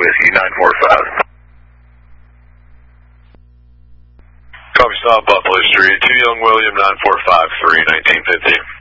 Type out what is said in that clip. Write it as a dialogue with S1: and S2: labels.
S1: Whiskey 945.
S2: Copy stop, Buffalo Street, 2 Young William, 9453, 1950.